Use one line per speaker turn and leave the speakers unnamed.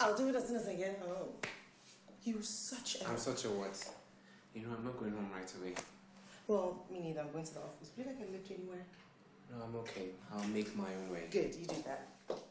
I'll do it as soon as I get home. You're such a...
I'm such a what? You know, I'm not going home right away.
Well, me neither. I'm going to the office. Believe I can lift you anywhere?
No, I'm okay. I'll make my own way.
Good, you do that.